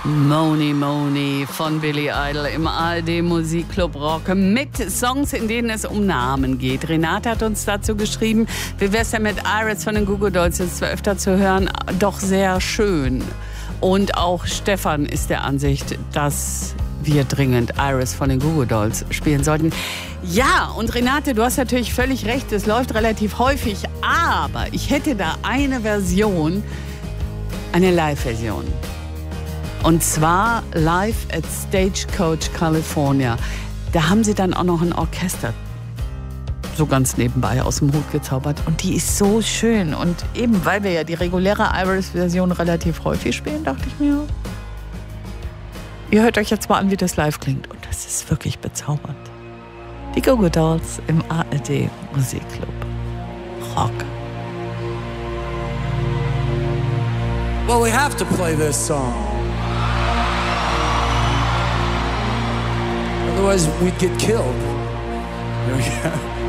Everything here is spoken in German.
Moni Moni von Billy Idol im ARD Musikclub Rock mit Songs, in denen es um Namen geht. Renate hat uns dazu geschrieben, wie wär's denn mit Iris von den Goo Goo Dolls, jetzt zwar öfter zu hören, doch sehr schön. Und auch Stefan ist der Ansicht, dass wir dringend Iris von den Goo Goo Dolls spielen sollten. Ja, und Renate, du hast natürlich völlig recht, es läuft relativ häufig, aber ich hätte da eine Version, eine Live-Version. Und zwar live at Stagecoach California. Da haben sie dann auch noch ein Orchester so ganz nebenbei aus dem Hut gezaubert. Und die ist so schön. Und eben, weil wir ja die reguläre Iris-Version relativ häufig spielen, dachte ich mir, ihr hört euch jetzt mal an, wie das live klingt. Und das ist wirklich bezaubernd. Die Goo Goo Dolls im ARD Musikclub Rock. Well, we have to play this song. Otherwise, we'd get killed. There we go.